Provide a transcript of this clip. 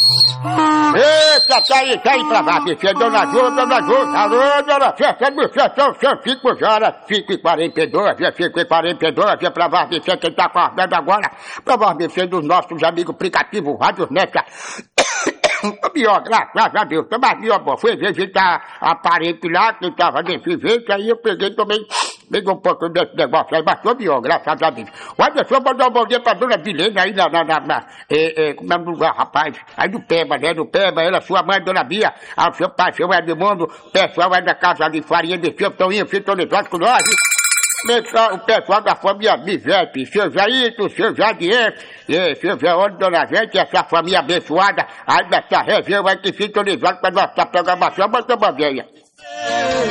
Eita, tá aí pra lá, bicho, dona Ju, alô, dona Festa, bicho, 5 horas, 5h42, 5h42, pra lá, bicho, quem tá acordando agora, pra lá, bicho, dos nossos amigos aplicativos Rádio Neta. Pior, graças a Deus, mas pior, bom, fui visitar a parente lá, que tava nesse jeito, aí eu peguei também um pouco desse negócio aí, mas foi pior, graças a Deus. Olha, deixa eu mandar um bom dia pra dona Vilene aí como é o lugar, rapaz, aí do Peba, né, ela, sua mãe, dona Bia, ao seu pai, seu Edmundo, pessoal aí da casa de farinha de filho, estão indo sintonizados com nós, o pessoal da família Bivete, seu Jaito, seu Jadier, seu Geone, dona gente, essa família abençoada, aí dessa região aí que sintonizado com a nossa programação, muito bom dia.